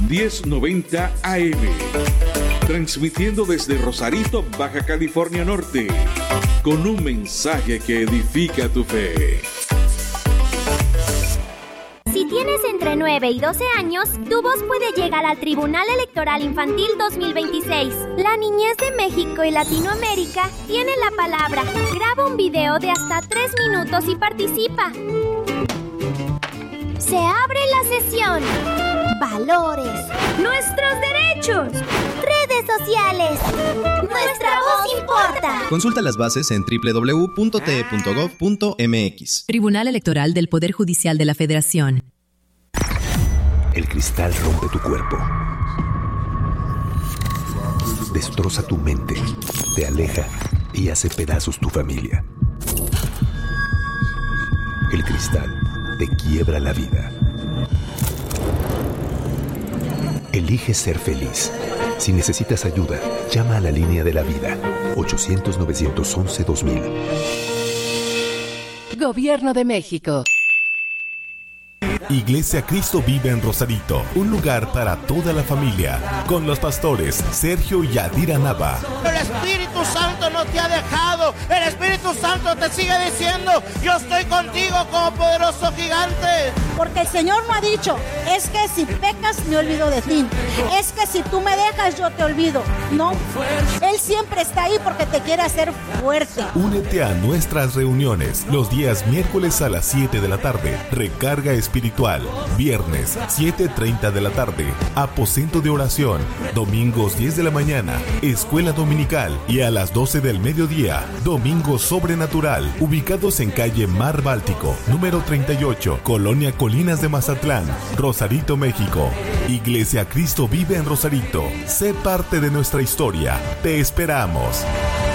1090 AM. Transmitiendo desde Rosarito, Baja California Norte, con un mensaje que edifica tu fe. Si tienes entre 9 y 12 años, tu voz puede llegar al Tribunal Electoral Infantil 2026. La niñez de México y Latinoamérica tiene la palabra. Graba un video de hasta 3 minutos y participa. Se abre la sesión. Valores. Nuestros derechos. Redes sociales. Nuestra voz importa. Consulta las bases en www.te.gov.mx. Tribunal Electoral del Poder Judicial de la Federación. El cristal rompe tu cuerpo. Destroza tu mente. Te aleja y hace pedazos tu familia. El cristal te quiebra la vida. Elige ser feliz. Si necesitas ayuda, llama a la línea de la vida. 800-911-2000. Gobierno de México. Iglesia Cristo Vive en Rosarito, un lugar para toda la familia, con los pastores Sergio y Yadira Nava. El Espíritu Santo no te ha dejado, el Espíritu Santo te sigue diciendo, yo estoy contigo como poderoso gigante. Porque el Señor no ha dicho, es que si pecas me olvido de ti, es que si tú me dejas yo te olvido. No, Él siempre está ahí porque te quiere hacer fuerte. Únete a nuestras reuniones los días miércoles a las 7 de la tarde, recarga espiritual. Viernes 7:30 de la tarde, aposento de oración. Domingos 10 de la mañana, escuela dominical. Y a las 12 del mediodía, domingo sobrenatural. Ubicados en calle Mar Báltico, número 38, Colonia Colinas de Mazatlán, Rosarito, México. Iglesia Cristo Vive en Rosarito. Sé parte de nuestra historia. Te esperamos.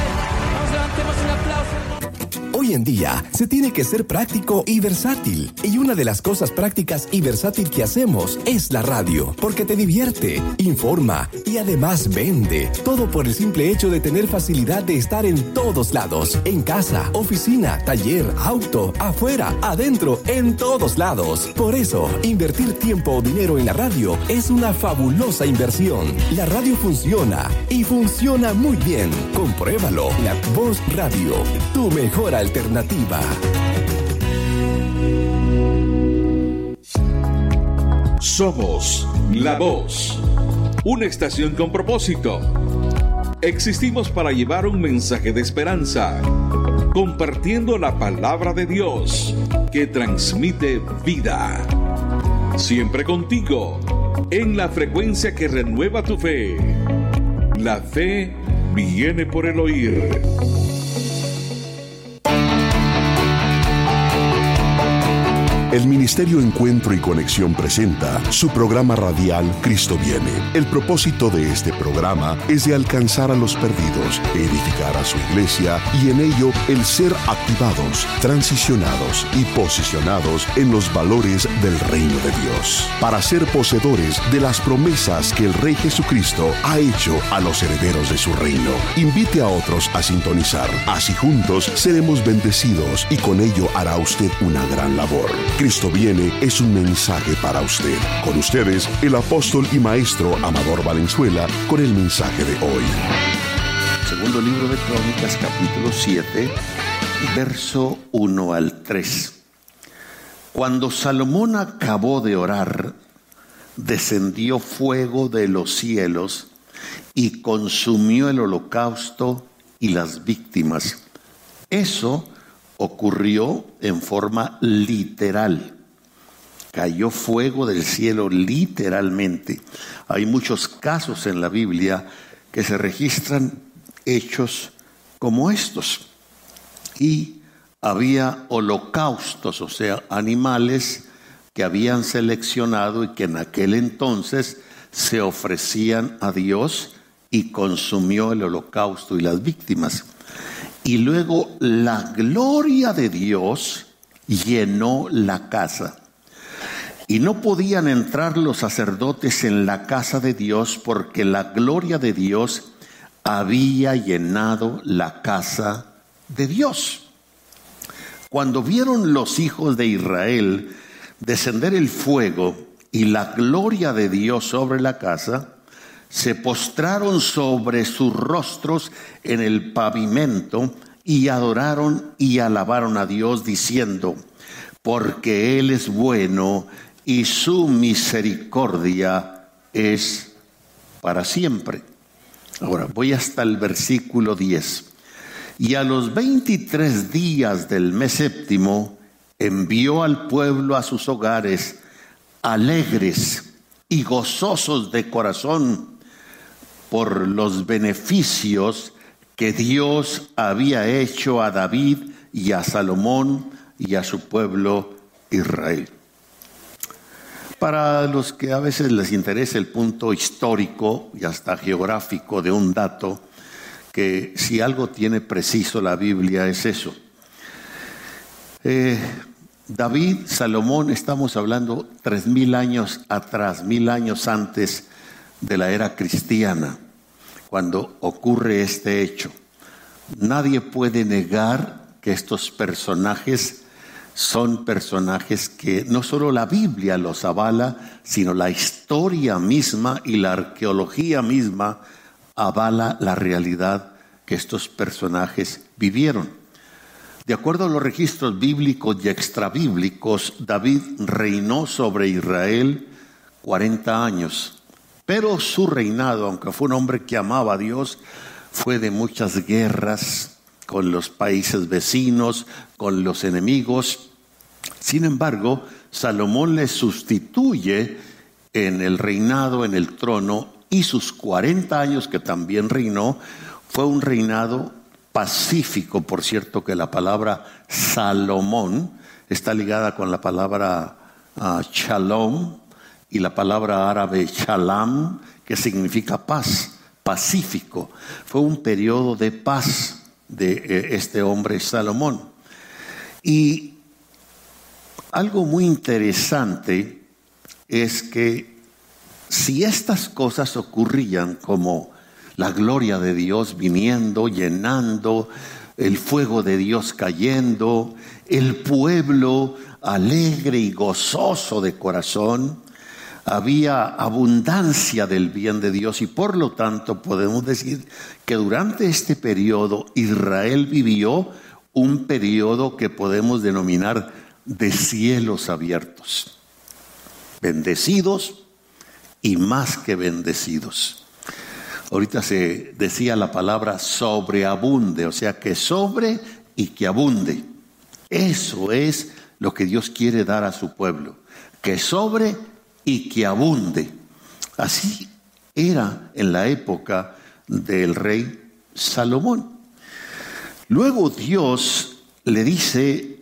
Hoy en día se tiene que ser práctico y versátil. Y una de las cosas prácticas y versátil que hacemos es la radio, porque te divierte, informa y además vende. Todo por el simple hecho de tener facilidad de estar en todos lados. En casa, oficina, taller, auto, afuera, adentro, en todos lados. Por eso, invertir tiempo o dinero en la radio es una fabulosa inversión. La radio funciona y funciona muy bien. Compruébalo. La Voz Radio, tu mejor alternativa. Somos La Voz, una estación con propósito. Existimos para llevar un mensaje de esperanza, compartiendo la palabra de Dios que transmite vida. Siempre contigo, en la frecuencia que renueva tu fe. La fe viene por el oír. El Ministerio Encuentro y Conexión presenta su programa radial Cristo Viene. El propósito de este programa es de alcanzar a los perdidos, edificar a su iglesia y en ello el ser activados, transicionados y posicionados en los valores del reino de Dios, para ser poseedores de las promesas que el Rey Jesucristo ha hecho a los herederos de su reino. Invite a otros a sintonizar, así juntos seremos bendecidos y con ello hará usted una gran labor. Cristo Viene es un mensaje para usted. Con ustedes, el apóstol y maestro Amador Valenzuela, con el mensaje de hoy. Segundo libro de Crónicas, capítulo 7, verso 1 al 3. Cuando Salomón acabó de orar, descendió fuego de los cielos y consumió el holocausto y las víctimas. Eso ocurrió en forma literal. Cayó fuego del cielo literalmente. Hay muchos casos en la Biblia que se registran hechos como estos. Y había holocaustos, o sea, animales que habían seleccionado y que en aquel entonces se ofrecían a Dios y consumió el holocausto y las víctimas. Y luego la gloria de Dios llenó la casa. Y no podían entrar los sacerdotes en la casa de Dios porque la gloria de Dios había llenado la casa de Dios. Cuando vieron los hijos de Israel descender el fuego y la gloria de Dios sobre la casa, se postraron sobre sus rostros en el pavimento y adoraron y alabaron a Dios diciendo: porque Él es bueno y su misericordia es para siempre. Ahora voy hasta el versículo 10. Y a los 23 días del mes séptimo envió al pueblo a sus hogares, alegres y gozosos de corazón por los beneficios que Dios había hecho a David y a Salomón y a su pueblo Israel. Para los que a veces les interesa el punto histórico y hasta geográfico de un dato, que si algo tiene preciso la Biblia es eso. David, Salomón, estamos hablando 3,000 años atrás, 1,000 años antes de la era cristiana, cuando ocurre este hecho. Nadie puede negar que estos personajes son personajes que no solo la Biblia los avala, sino la historia misma y la arqueología misma avala la realidad que estos personajes vivieron. De acuerdo a los registros bíblicos y extrabíblicos, David reinó sobre Israel 40 años. Pero su reinado, aunque fue un hombre que amaba a Dios, fue de muchas guerras con los países vecinos, con los enemigos. Sin embargo, Salomón le sustituye en el reinado, en el trono, y sus 40 años que también reinó, fue un reinado pacífico. Por cierto que la palabra Salomón está ligada con la palabra shalom y la palabra árabe shalam, que significa paz, pacífico. Fue un periodo de paz de este hombre Salomón. Y algo muy interesante es que si estas cosas ocurrían, como la gloria de Dios viniendo, llenando, el fuego de Dios cayendo, el pueblo alegre y gozoso de corazón, había abundancia del bien de Dios, y por lo tanto podemos decir que durante este periodo Israel vivió un periodo que podemos denominar de cielos abiertos, bendecidos y más que bendecidos. Ahorita se decía la palabra sobreabunde, o sea que sobre y que abunde. Eso es lo que Dios quiere dar a su pueblo, que sobre y que abunde. Así era en la época del rey Salomón. Luego Dios le dice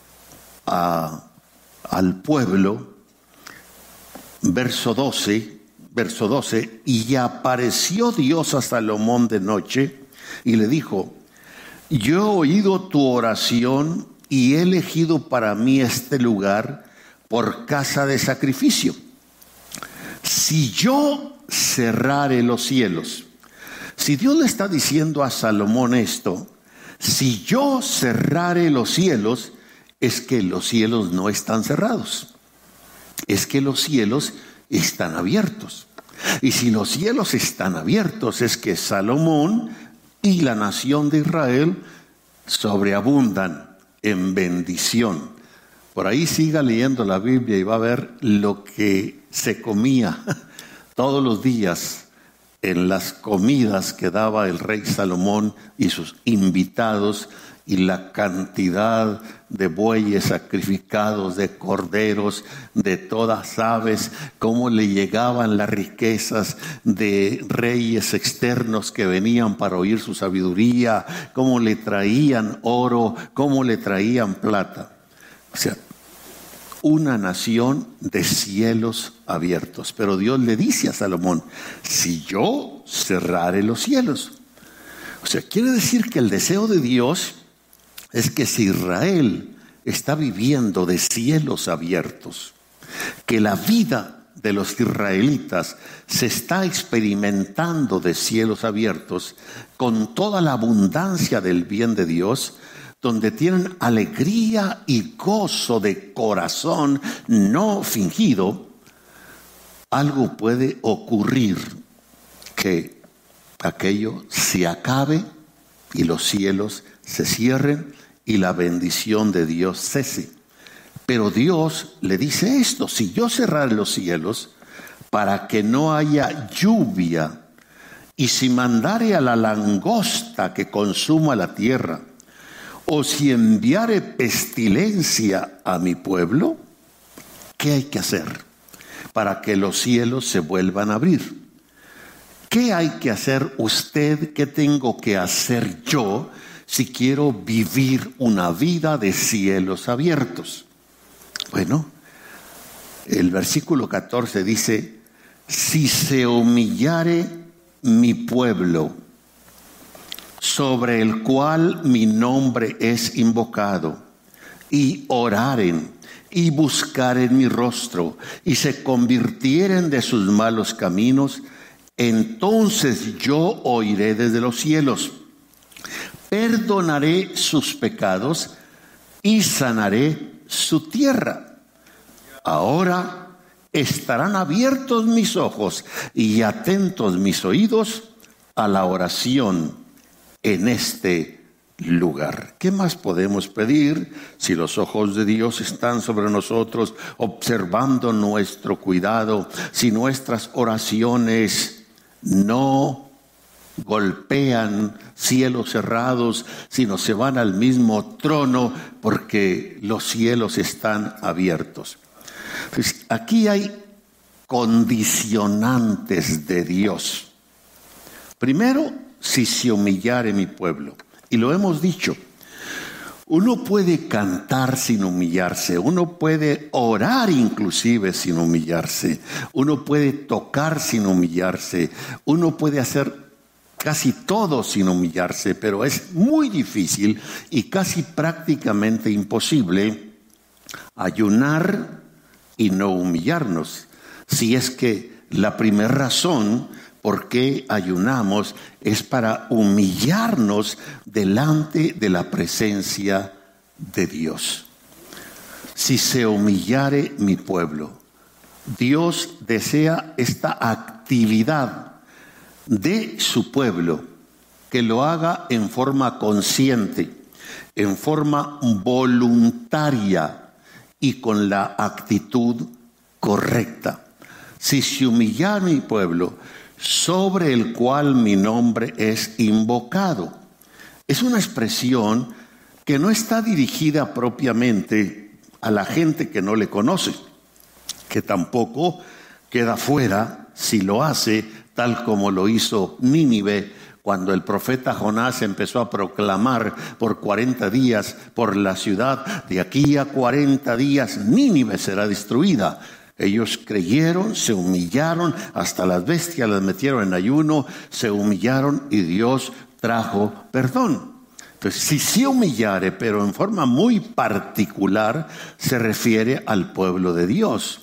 al pueblo, verso 12, y apareció Dios a Salomón de noche y le dijo: yo he oído tu oración y he elegido para mí este lugar por casa de sacrificio. Si yo cerrare los cielos, si Dios le está diciendo a Salomón esto, si yo cerrare los cielos, es que los cielos no están cerrados, es que los cielos están abiertos. Y si los cielos están abiertos, es que Salomón y la nación de Israel sobreabundan en bendición. Por ahí siga leyendo la Biblia y va a ver lo que se comía todos los días en las comidas que daba el rey Salomón y sus invitados, y la cantidad de bueyes sacrificados, de corderos, de todas aves, cómo le llegaban las riquezas de reyes externos que venían para oír su sabiduría, cómo le traían oro, cómo le traían plata. O sea, una nación de cielos abiertos. Pero Dios le dice a Salomón: si yo cerrare los cielos. O sea, quiere decir que el deseo de Dios es que si Israel está viviendo de cielos abiertos, que la vida de los israelitas se está experimentando de cielos abiertos, con toda la abundancia del bien de Dios, donde tienen alegría y gozo de corazón no fingido, algo puede ocurrir que aquello se acabe y los cielos se cierren y la bendición de Dios cese. Pero Dios le dice esto: si yo cerrare los cielos para que no haya lluvia, y si mandare a la langosta que consuma la tierra, o si enviare pestilencia a mi pueblo, ¿qué hay que hacer para que los cielos se vuelvan a abrir? ¿Qué hay que hacer usted? ¿Qué tengo que hacer yo si quiero vivir una vida de cielos abiertos? Bueno, el versículo 14 dice: si se humillare mi pueblo, sobre el cual mi nombre es invocado, y oraren y buscaren mi rostro, y se convirtieren de sus malos caminos, entonces yo oiré desde los cielos, perdonaré sus pecados y sanaré su tierra. Ahora estarán abiertos mis ojos y atentos mis oídos a la oración en este lugar. ¿Qué más podemos pedir si los ojos de Dios están sobre nosotros, observando nuestro cuidado, si nuestras oraciones no golpean cielos cerrados, sino se van al mismo trono porque los cielos están abiertos? Entonces, aquí hay condicionantes de Dios. Primero, si se humillare mi pueblo. Y lo hemos dicho, uno puede cantar sin humillarse, uno puede orar inclusive sin humillarse, uno puede tocar sin humillarse, uno puede hacer casi todo sin humillarse, pero es muy difícil y casi prácticamente imposible ayunar y no humillarnos. Si es que la primera razón por qué ayunamos es para humillarnos delante de la presencia de Dios. Si se humillare mi pueblo, Dios desea esta actividad de su pueblo, que lo haga en forma consciente, en forma voluntaria y con la actitud correcta. Si se humillara mi pueblo, sobre el cual mi nombre es invocado. Es una expresión que no está dirigida propiamente a la gente que no le conoce, que tampoco queda fuera si lo hace tal como lo hizo Nínive, cuando el profeta Jonás empezó a proclamar por 40 días por la ciudad: de aquí a 40 días Nínive será destruida. Ellos creyeron, se humillaron, hasta las bestias las metieron en ayuno, se humillaron y Dios trajo perdón. Entonces, si se humillare, pero en forma muy particular, se refiere al pueblo de Dios,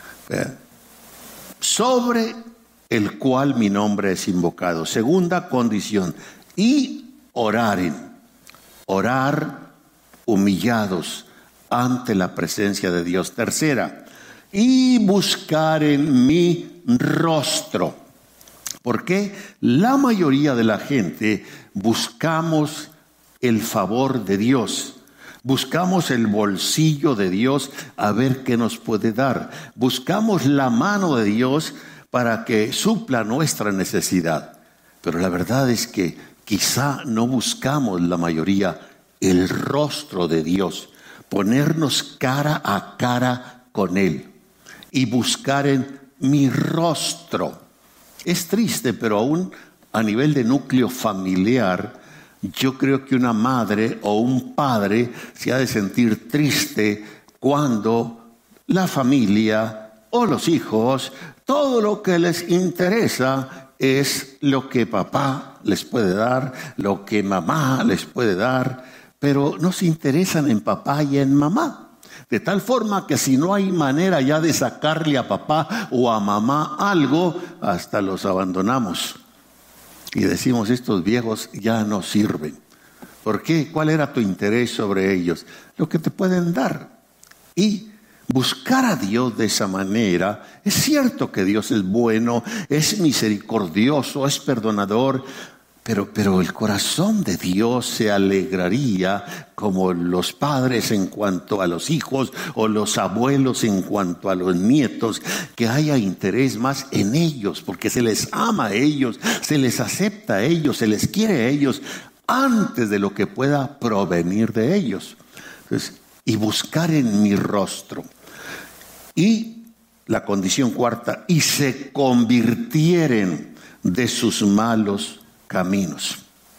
sobre el cual mi nombre es invocado. Segunda condición, y oraren. Orar humillados ante la presencia de Dios. Tercera, y buscar en mi rostro. Porque la mayoría de la gente buscamos el favor de Dios, buscamos el bolsillo de Dios a ver qué nos puede dar, buscamos la mano de Dios para que supla nuestra necesidad. Pero la verdad es que quizá no buscamos la mayoría el rostro de Dios, ponernos cara a cara con Él y buscar en mi rostro. Es triste, pero aún a nivel de núcleo familiar, yo creo que una madre o un padre se ha de sentir triste cuando la familia o los hijos, todo lo que les interesa es lo que papá les puede dar, lo que mamá les puede dar, pero no se interesan en papá y en mamá. De tal forma que si no hay manera ya de sacarle a papá o a mamá algo, hasta los abandonamos. Y decimos, estos viejos ya no sirven. ¿Por qué? ¿Cuál era tu interés sobre ellos? Lo que te pueden dar. Y buscar a Dios de esa manera, es cierto que Dios es bueno, es misericordioso, es perdonador, pero el corazón de Dios se alegraría como los padres en cuanto a los hijos o los abuelos en cuanto a los nietos, que haya interés más en ellos, porque se les ama a ellos, se les acepta a ellos, se les quiere a ellos antes de lo que pueda provenir de ellos. Entonces, y buscar en mi rostro. Y la condición cuarta, y se convirtieren de sus malos caminos.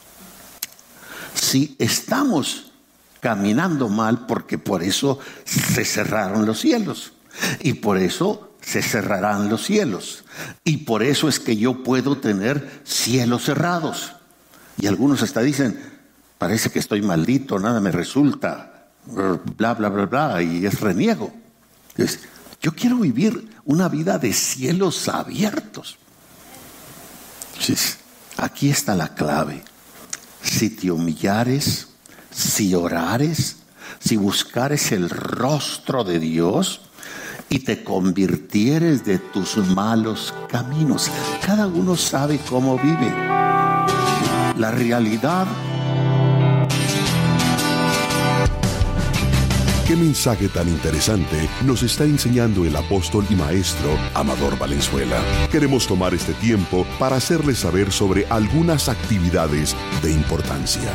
Si estamos caminando mal, porque por eso se cerraron los cielos, y por eso se cerrarán los cielos, y por eso es que yo puedo tener cielos cerrados. Y algunos hasta dicen, parece que estoy maldito, nada me resulta, bla, bla, bla, bla, y es reniego. Entonces, yo quiero vivir una vida de cielos abiertos. Entonces, aquí está la clave. Si te humillares, si orares, si buscares el rostro de Dios y te convirtieres de tus malos caminos. Cada uno sabe cómo vive. La realidad. ¿Qué mensaje tan interesante nos está enseñando el apóstol y maestro Amador Valenzuela? Queremos tomar este tiempo para hacerles saber sobre algunas actividades de importancia.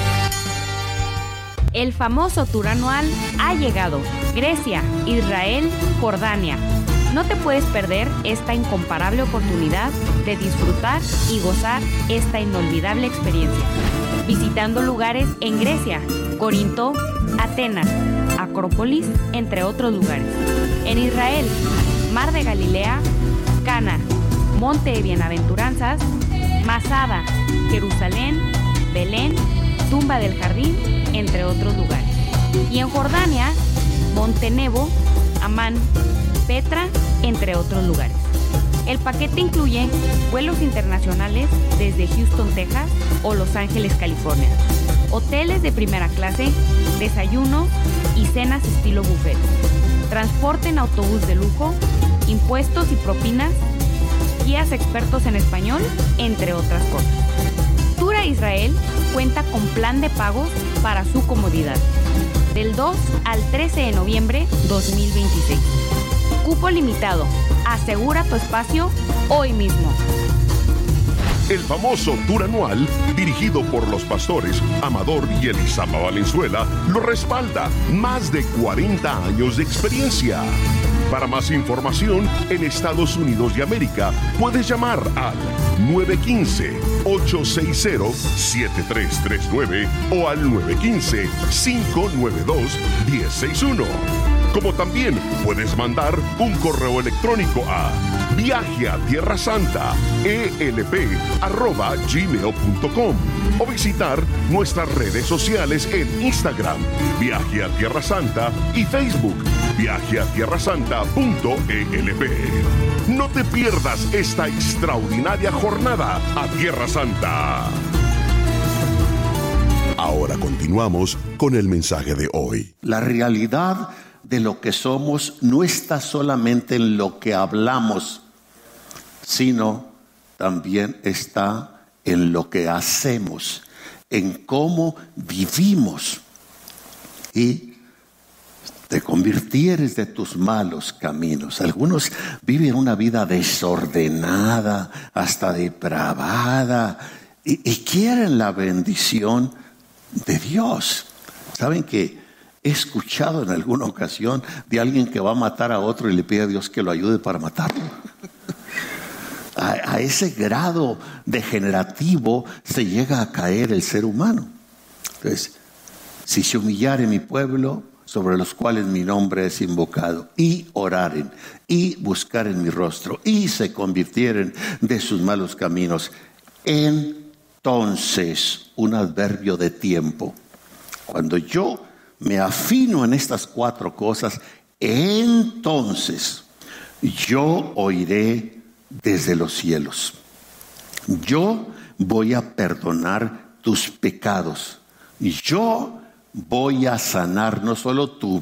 El famoso tour anual ha llegado. Grecia, Israel, Jordania. No te puedes perder esta incomparable oportunidad de disfrutar y gozar esta inolvidable experiencia. Visitando lugares en Grecia, Corinto, Atenas, Acrópolis, entre otros lugares. En Israel, Mar de Galilea, Cana, Monte de Bienaventuranzas, Masada, Jerusalén, Belén, Tumba del Jardín, entre otros lugares. Y en Jordania, Monte Nebo, Amán, Petra, entre otros lugares. El paquete incluye vuelos internacionales desde Houston, Texas o Los Ángeles, California, hoteles de primera clase, desayuno y cenas estilo buffet, transporte en autobús de lujo, impuestos y propinas, guías expertos en español, entre otras cosas. Tour a Israel cuenta con plan de pagos para su comodidad, del 2 al 13 de noviembre 2026. Cupo limitado. Asegura tu espacio hoy mismo. El famoso tour anual, dirigido por los pastores Amador y Elisama Valenzuela, lo respalda. Más de 40 años de experiencia. Para más información, en Estados Unidos de América, puedes llamar al 915-860-7339 o al 915-592-1061. Como también puedes mandar un correo electrónico a viajeatierrasanta@gmail.com o visitar nuestras redes sociales en Instagram, Viaje a Tierra Santa, y Facebook, viajeatierrasanta.elp. No te pierdas esta extraordinaria jornada a Tierra Santa. Ahora continuamos con el mensaje de hoy. La realidad de lo que somos no está solamente en lo que hablamos, sino también está en lo que hacemos, en cómo vivimos. Y te convirtieres de tus malos caminos. Algunos viven una vida desordenada, hasta depravada, y quieren la bendición de Dios. ¿Saben que he escuchado en alguna ocasión de alguien que va a matar a otro y le pide a Dios que lo ayude para matarlo? A ese grado degenerativo se llega a caer el ser humano. Entonces, si se humillare mi pueblo, sobre los cuales mi nombre es invocado, y oraren, y buscaren mi rostro, y se convirtieren de sus malos caminos, entonces, un adverbio de tiempo, cuando yo me afino en estas 4 cosas, entonces yo oiré desde los cielos. Yo voy a perdonar tus pecados. Yo voy a sanar no solo tu